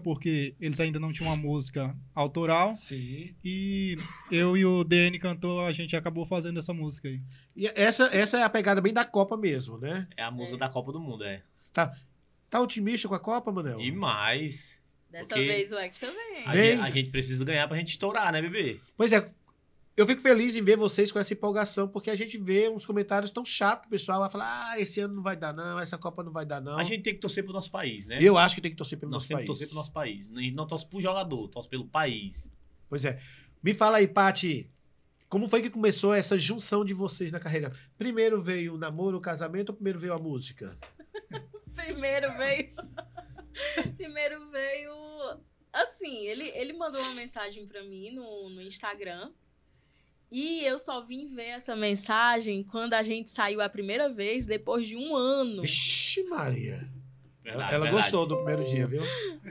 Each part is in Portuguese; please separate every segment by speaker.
Speaker 1: porque eles ainda não tinham uma música autoral.
Speaker 2: Sim.
Speaker 1: E eu e o DN cantor, a gente acabou fazendo essa música aí.
Speaker 2: E essa é a pegada bem da Copa mesmo, né?
Speaker 3: É a música da Copa do Mundo, é.
Speaker 2: Tá otimista com a Copa, Manel?
Speaker 3: Demais.
Speaker 4: Dessa
Speaker 3: Porque
Speaker 4: vez o Hexa vem.
Speaker 3: A gente precisa ganhar pra gente estourar, né, bebê?
Speaker 2: Pois é, eu fico feliz em ver vocês com essa empolgação, porque a gente vê uns comentários tão chatos, o pessoal vai falar, esse ano não vai dar não, essa Copa não vai dar não.
Speaker 3: A gente tem que torcer pro nosso país, né?
Speaker 2: Eu acho que tem que torcer pelo
Speaker 3: Nós
Speaker 2: nosso
Speaker 3: temos
Speaker 2: país.
Speaker 3: que torcer pro nosso país. A gente não torce pro jogador, torce pelo país.
Speaker 2: Pois é. Me fala aí, Paty, como foi que começou essa junção de vocês na carreira? Primeiro veio o namoro, o casamento, ou primeiro veio a música?
Speaker 4: Primeiro veio... Primeiro veio... Assim, ele mandou uma mensagem pra mim no Instagram. E eu só vim ver essa mensagem quando a gente saiu a primeira vez, depois de 1 ano.
Speaker 2: Vixe, Maria.
Speaker 3: Verdade,
Speaker 2: Ela
Speaker 3: verdade.
Speaker 2: gostou do primeiro dia, viu?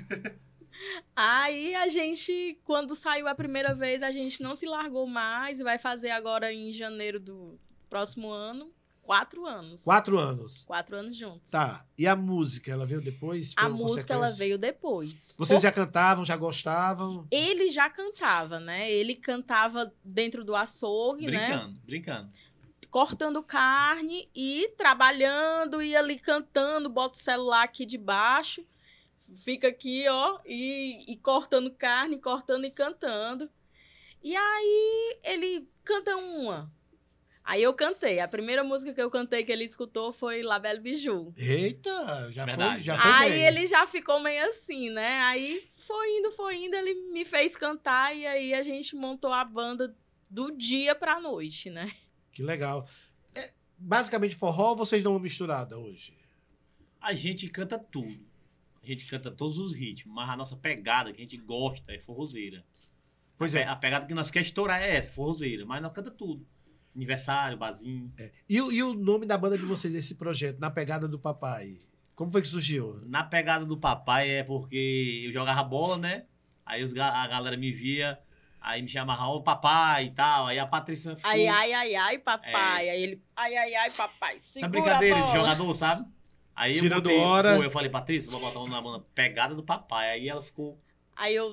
Speaker 4: Aí a gente, quando saiu a primeira vez, a gente não se largou mais. E vai fazer agora em janeiro do próximo ano, 4 anos.
Speaker 2: 4 anos.
Speaker 4: 4 anos juntos.
Speaker 2: Tá. E a música, ela veio depois?
Speaker 4: A
Speaker 2: Foi uma
Speaker 4: música, ela
Speaker 2: consequência?
Speaker 4: veio depois.
Speaker 2: Vocês já cantavam, já gostavam?
Speaker 4: Ele já cantava, né? Ele cantava dentro do açougue, né?
Speaker 3: Brincando.
Speaker 4: Cortando carne e trabalhando, e ali cantando, bota o celular aqui debaixo, fica aqui, ó, e cortando carne, cortando e cantando. E aí ele canta uma. Aí eu cantei. A primeira música que eu cantei que ele escutou foi La Belle Bijou.
Speaker 2: Eita, já
Speaker 3: Verdade.
Speaker 2: foi
Speaker 4: Aí
Speaker 2: bem.
Speaker 4: ele já ficou meio assim, né? Aí foi indo, ele me fez cantar e aí a gente montou a banda do dia pra noite, né?
Speaker 2: Que legal. É, basicamente forró ou vocês dão uma misturada hoje?
Speaker 3: A gente canta tudo. A gente canta todos os ritmos, mas a nossa pegada que a gente gosta é forrozeira.
Speaker 2: Pois é.
Speaker 3: A pegada que nós quer estourar é essa, forrozeira, mas nós canta tudo. Aniversário, barzinho.
Speaker 2: E o nome da banda de vocês, esse projeto, Na Pegada do Papai? Como foi que surgiu?
Speaker 3: Na pegada do papai é porque eu jogava bola, né? Aí a galera me via, aí me chamava, ô papai e tal. Aí a Patrícia ficou...
Speaker 4: Ai, papai. Aí ele, ai, papai,
Speaker 3: Essa
Speaker 4: segura
Speaker 3: brincadeira
Speaker 4: a
Speaker 3: de
Speaker 4: bola.
Speaker 3: jogador, sabe? Aí eu
Speaker 2: Tirando
Speaker 3: botei,
Speaker 2: hora.
Speaker 3: pô, eu falei, Patrícia, vou botar na banda pegada do papai. Aí ela ficou...
Speaker 4: Aí eu,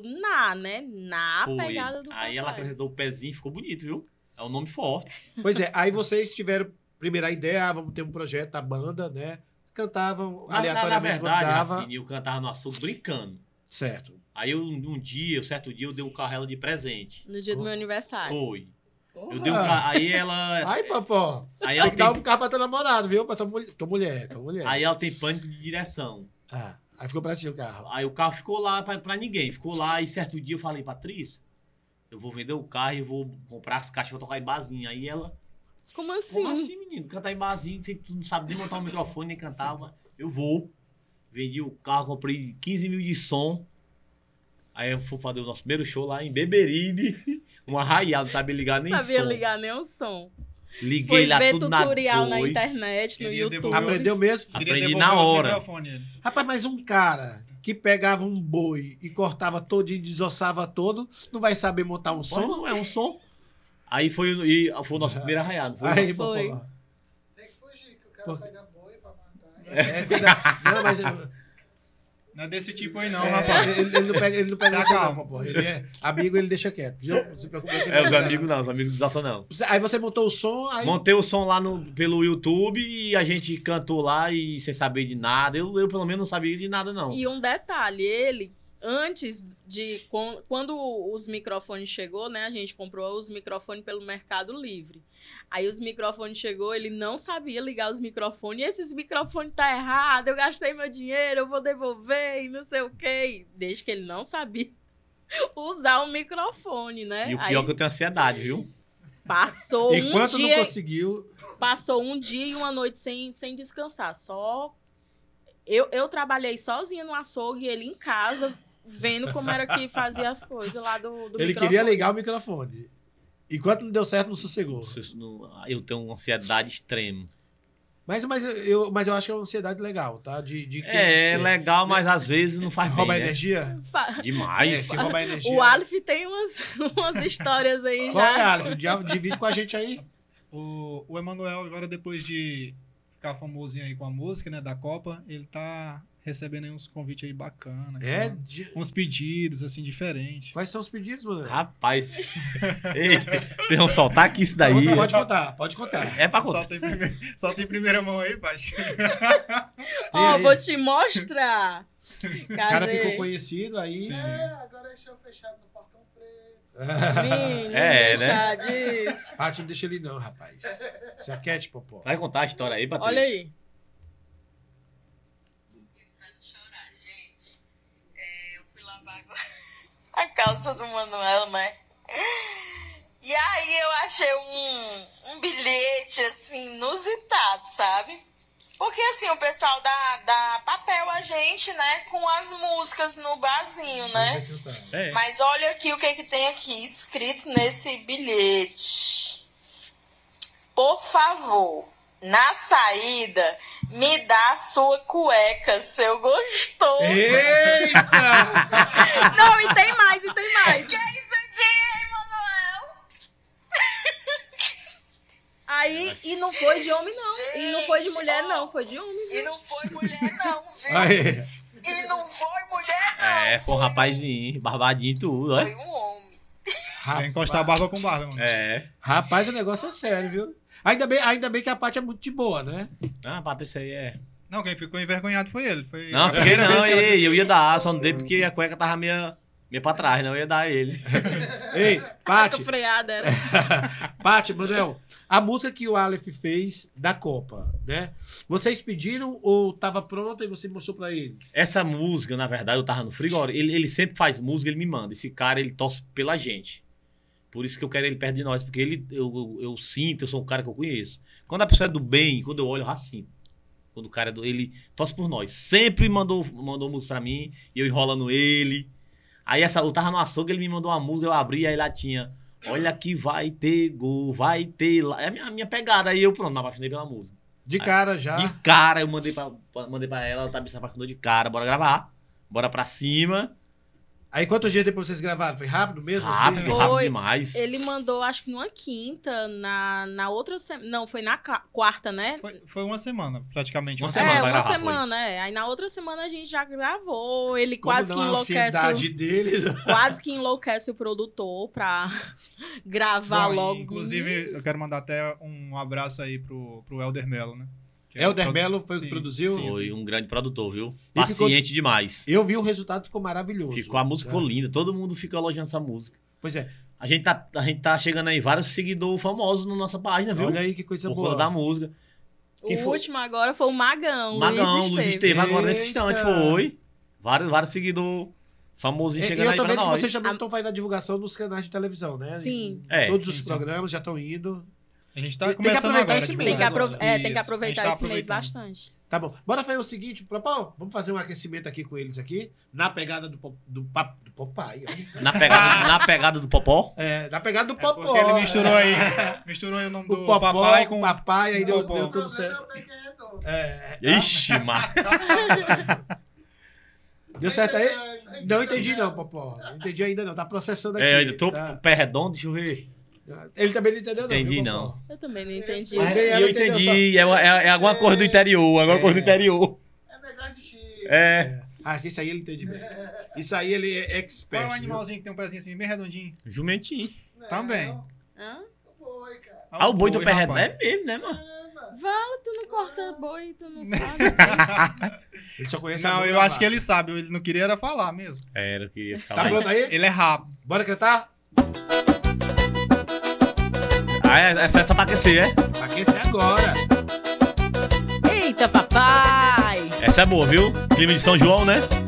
Speaker 4: na
Speaker 3: foi.
Speaker 4: pegada do
Speaker 3: Aí
Speaker 4: papai.
Speaker 3: ela acrescentou o pezinho, ficou bonito, viu? É um nome forte.
Speaker 2: Pois é, aí vocês tiveram primeira ideia, vamos ter um projeto da banda, né? Cantavam
Speaker 3: Na
Speaker 2: aleatoriamente quando
Speaker 3: verdade,
Speaker 2: dava.
Speaker 3: assim, eu cantava no açougue brincando.
Speaker 2: Certo.
Speaker 3: Aí certo dia, eu dei um carro a ela de presente.
Speaker 4: No dia do meu aniversário.
Speaker 3: Foi. Eu dei um carro, aí ela...
Speaker 2: Ai, papó.
Speaker 3: Aí
Speaker 2: Tem
Speaker 3: ela
Speaker 2: que dar
Speaker 3: tem,
Speaker 2: um carro pra teu namorado, viu? Pra tua mulher.
Speaker 3: aí ela tem pânico de direção.
Speaker 2: Ah, aí ficou pra ti o carro.
Speaker 3: Aí o carro ficou lá pra ninguém. Ficou lá e certo dia eu falei, Patrícia, eu vou vender o carro e vou comprar as caixas pra tocar em barzinho. Aí ela,
Speaker 4: Como assim?
Speaker 3: como assim, menino? Cantar em barzinho, você não sabe nem montar um microfone, nem cantava. Eu vou. Vendi o carro, comprei 15 mil de som. Aí eu fui fazer o nosso primeiro show lá em Beberibe. Um arraial, não sabia ligar nem
Speaker 4: Não sabia
Speaker 3: som.
Speaker 4: ligar nem o som.
Speaker 3: Liguei
Speaker 4: Foi
Speaker 3: lá
Speaker 4: ver
Speaker 3: tudo
Speaker 4: tutorial na
Speaker 3: dois.
Speaker 4: internet, no
Speaker 1: Queria
Speaker 4: YouTube.
Speaker 1: devolver.
Speaker 2: Aprendeu mesmo?
Speaker 1: Queria
Speaker 3: Aprendi
Speaker 1: devolver
Speaker 3: na
Speaker 1: os
Speaker 3: hora.
Speaker 1: microfones, ele.
Speaker 2: Rapaz, mas um cara que pegava um boi e cortava todo e desossava todo, não vai saber montar um
Speaker 3: Pô,
Speaker 2: som?
Speaker 3: não é um som. Aí foi o nosso primeiro arraial. Não foi?
Speaker 2: Aí,
Speaker 4: Foi.
Speaker 2: papó.
Speaker 5: Tem que fugir, que o cara pega boi pra matar.
Speaker 2: Cuidado. Não, mas
Speaker 1: Não é desse tipo aí não, rapaz.
Speaker 2: ele não pega
Speaker 1: Se
Speaker 2: você não,
Speaker 1: acalma.
Speaker 2: papó. Ele é amigo, ele deixa quieto. Viu? Não se preocupe. que
Speaker 3: É, os
Speaker 2: não.
Speaker 3: amigos não, os amigos desação não.
Speaker 2: Aí você montou o som, aí...
Speaker 3: Montei o som lá pelo YouTube e a gente cantou lá e sem saber de nada. Eu pelo menos não sabia de nada, não.
Speaker 4: E um detalhe, ele, antes de... Quando os microfones chegou, né? A gente comprou os microfones pelo Mercado Livre. Aí os microfones chegou, ele não sabia ligar os microfones. E esses microfones tá errado, eu gastei meu dinheiro, eu vou devolver e não sei o quê. Desde que ele não sabia usar o microfone, né?
Speaker 3: E o pior
Speaker 4: Aí
Speaker 3: é que eu tenho ansiedade, viu?
Speaker 4: passou
Speaker 2: Enquanto
Speaker 4: um
Speaker 2: não
Speaker 4: dia...
Speaker 2: conseguiu...
Speaker 4: Passou um dia e uma noite sem descansar. Só... Eu trabalhei sozinha no açougue, ele em casa, vendo como era que fazia as coisas lá do
Speaker 2: Ele
Speaker 4: microfone.
Speaker 2: queria ligar o microfone. Enquanto não deu certo, não sossegou.
Speaker 3: Eu tenho uma ansiedade extrema.
Speaker 2: Mas eu acho que é uma ansiedade legal, tá?
Speaker 3: É legal, mas às vezes não faz bem,
Speaker 2: Rouba
Speaker 3: né?
Speaker 2: energia?
Speaker 3: Demais.
Speaker 2: Se roubar energia...
Speaker 4: O Aleph tem umas histórias aí
Speaker 2: Qual é,
Speaker 4: já.
Speaker 2: Aleph? Divide com a gente aí.
Speaker 1: O Emanuel, agora depois de ficar famosinho aí com a música, né, da Copa, ele tá recebendo aí uns convites aí bacanas.
Speaker 2: É?
Speaker 1: então, uns pedidos, assim, diferentes.
Speaker 2: Quais são os pedidos, mano?
Speaker 3: Rapaz. Ei, vocês vão soltar aqui isso daí.
Speaker 2: Pode contar, pode contar.
Speaker 3: É pra contar.
Speaker 1: Solta em primeira mão aí, Paty.
Speaker 2: Tem
Speaker 4: Ó,
Speaker 2: aí.
Speaker 4: vou te mostrar.
Speaker 2: O cara
Speaker 4: Cadê?
Speaker 2: ficou conhecido aí.
Speaker 1: Sim.
Speaker 5: Agora é show fechado no Portão Preto.
Speaker 4: Não
Speaker 3: É,
Speaker 4: deixar disso.
Speaker 2: Paty, não deixa ele não, rapaz. Se aquete, Popó.
Speaker 3: Vai contar a história aí, Patrícia.
Speaker 4: Olha aí.
Speaker 6: Chorar, gente. Eu fui lavar agora a calça do Manuel, né? E aí eu achei um bilhete, assim, inusitado, sabe? Porque, assim, o pessoal dá papel a gente, né? Com as músicas no barzinho, né?
Speaker 3: É.
Speaker 6: Mas olha aqui o que tem aqui escrito nesse bilhete. Por favor, na saída, me dá a sua cueca, seu gostoso.
Speaker 2: Eita!
Speaker 4: Não, e tem mais, e tem mais.
Speaker 6: Que é isso aqui, hein, Manuel?
Speaker 4: Aí, e não foi de homem, não. E não foi de mulher, não. Foi de homem,
Speaker 6: E
Speaker 4: viu?
Speaker 6: não foi mulher, não, viu?
Speaker 2: Aí.
Speaker 6: E não foi mulher, não.
Speaker 3: Foi um rapazinho, barbadinho e tudo,
Speaker 6: Foi
Speaker 3: né?
Speaker 6: um homem.
Speaker 1: Vai encostar a barba com barba, mano.
Speaker 3: É.
Speaker 2: Rapaz, o negócio é sério, viu? Ainda bem que a Paty é muito de boa, né?
Speaker 3: Ah, Patrícia aí é.
Speaker 1: Não, quem ficou envergonhado foi ele. Foi
Speaker 3: Não,
Speaker 1: a
Speaker 3: fiquei
Speaker 1: primeira
Speaker 3: não,
Speaker 1: vez que ela-
Speaker 3: eu ia dar, só não dei porque a cueca tava meio pra trás, não, eu ia dar a ele.
Speaker 2: Ei, Paty,
Speaker 4: Tô freada. Era.
Speaker 2: Paty, Manuel, a música que o Aleph fez da Copa, né? Vocês pediram ou tava pronta e você mostrou pra eles?
Speaker 3: Essa música, na verdade, eu tava no frigorífico. Ele sempre faz música, ele me manda. Esse cara, ele torce pela gente. Por isso que eu quero ele perto de nós, porque eu sinto, eu sou um cara que eu conheço. Quando a pessoa é do bem, quando eu olho, eu já sinto. Quando o cara é do... Ele torce por nós. Sempre mandou música pra mim, e eu enrolando ele. Aí eu tava no açougue, ele me mandou uma música, eu abri, aí lá tinha... Olha que vai ter gol, vai ter... É a minha pegada, aí eu pronto, me apaixonei pela música.
Speaker 2: De cara já.
Speaker 3: De cara, eu mandei pra ela tá se apaixonou de cara, bora gravar. Bora pra cima.
Speaker 2: Aí quantos dias depois vocês gravaram? Foi rápido mesmo?
Speaker 3: Rápido,
Speaker 2: assim?
Speaker 3: rápido
Speaker 4: Foi.
Speaker 3: demais.
Speaker 4: Ele mandou, acho que numa quinta, na outra semana. Não, foi na quarta, né?
Speaker 1: Foi uma semana, praticamente.
Speaker 3: Uma semana vai
Speaker 4: uma
Speaker 3: gravar,
Speaker 4: semana, é. Aí na outra semana a gente já gravou. Ele
Speaker 2: Como
Speaker 4: quase
Speaker 2: não,
Speaker 4: que
Speaker 2: a
Speaker 4: enlouquece.
Speaker 2: ansiedade dele.
Speaker 4: Quase que enlouquece o produtor pra gravar
Speaker 1: Bom,
Speaker 4: logo.
Speaker 1: Inclusive, eu quero mandar até um abraço aí pro Helder Melo, né? Que é
Speaker 2: Helder
Speaker 1: o
Speaker 2: Melo foi o que
Speaker 1: Sim,
Speaker 2: produziu?
Speaker 1: sim.
Speaker 3: Foi um grande produtor, viu?
Speaker 2: E ficou-
Speaker 3: Paciente demais.
Speaker 2: Eu vi o resultado, ficou maravilhoso.
Speaker 3: Ficou, a música
Speaker 2: É.
Speaker 3: ficou linda. Todo mundo fica elogiando essa música.
Speaker 2: Pois é.
Speaker 3: A gente tá chegando aí vários seguidores famosos na nossa página, viu?
Speaker 2: Olha aí que coisa
Speaker 3: Por
Speaker 2: boa.
Speaker 3: conta da música.
Speaker 4: O
Speaker 3: Quem foi?
Speaker 4: último agora foi o Magão.
Speaker 3: Magão,
Speaker 4: Luiz
Speaker 3: Luiz
Speaker 4: Esteves.
Speaker 3: Esteves, agora nesse
Speaker 2: Eita!
Speaker 3: instante foi. Vários seguidores famosinhos
Speaker 2: E
Speaker 3: chegando
Speaker 2: eu
Speaker 3: aí
Speaker 2: tô
Speaker 3: pra
Speaker 2: vendo que
Speaker 3: nós.
Speaker 2: vocês também estão fazendo a divulgação nos canais de televisão, né?
Speaker 4: Sim.
Speaker 3: É.
Speaker 2: Todos os
Speaker 1: Sim, sim.
Speaker 2: programas já estão indo.
Speaker 1: A gente tá
Speaker 2: Tem que
Speaker 1: começando
Speaker 2: aproveitar
Speaker 1: agora.
Speaker 2: esse
Speaker 1: a
Speaker 2: mês
Speaker 4: Tem que,
Speaker 1: divulgar.
Speaker 2: agora.
Speaker 4: tem que
Speaker 1: Isso,
Speaker 4: aproveitar
Speaker 1: a gente
Speaker 4: esse
Speaker 1: tá
Speaker 4: mês
Speaker 1: aproveitando.
Speaker 4: bastante.
Speaker 2: Tá bom. Bora fazer o seguinte, Popó, vamos fazer um aquecimento aqui com eles aqui, na pegada do Popeye. olha.
Speaker 3: Na pegada do Popó.
Speaker 2: É, na pegada do
Speaker 1: É
Speaker 2: Popó.
Speaker 1: porque ele misturou aí. Misturou aí o nome
Speaker 2: O
Speaker 1: do
Speaker 2: Popó
Speaker 1: papai
Speaker 2: com
Speaker 1: com
Speaker 2: o papai, aí deu
Speaker 1: Popó.
Speaker 2: tudo
Speaker 5: Eu
Speaker 2: certo.
Speaker 5: também que é redondo.
Speaker 2: É,
Speaker 3: Ixi, mas...
Speaker 2: deu certo aí? Não entendi não, Popó. Não entendi ainda não. Tá processando aqui.
Speaker 3: É, eu ainda tô
Speaker 2: tá?
Speaker 3: pé redondo, deixa eu ver.
Speaker 2: Ele também não entendeu não.
Speaker 3: Entendi,
Speaker 2: viu,
Speaker 3: não.
Speaker 2: Popó?
Speaker 4: Eu também não entendi.
Speaker 2: Mas-
Speaker 3: Mas
Speaker 2: bem, ela
Speaker 3: eu
Speaker 2: entendeu
Speaker 3: entendi, é alguma coisa do interior, coisa do interior.
Speaker 5: É negócio de Chico.
Speaker 3: É,
Speaker 2: Ah, isso aí ele entende bem. Isso aí ele é expert.
Speaker 1: Qual é o
Speaker 2: viu?
Speaker 1: animalzinho que tem um pezinho assim, bem redondinho?
Speaker 3: jumentinho.
Speaker 5: Não,
Speaker 1: Também.
Speaker 4: Hã?
Speaker 5: O boi, cara.
Speaker 3: Ah, o boi do pé
Speaker 1: rapaz.
Speaker 3: redondo. É mesmo, né, mano?
Speaker 5: É, mano.
Speaker 4: Vala, tu não corta boi, tu não sabe.
Speaker 2: Ele só conhece a
Speaker 1: Não,
Speaker 2: mão
Speaker 1: eu
Speaker 2: da
Speaker 1: acho que
Speaker 2: vaca.
Speaker 1: ele sabe. Ele não queria era falar mesmo.
Speaker 3: Era que ia ficar
Speaker 2: Tá
Speaker 3: lá.
Speaker 2: pronto aí?
Speaker 1: Ele é rápido.
Speaker 2: Bora cantar?
Speaker 3: Ah, essa pra aquecer, é?
Speaker 2: Aquecer agora.
Speaker 4: Eita, papai!
Speaker 3: Essa é boa, viu? Clima de São João, né?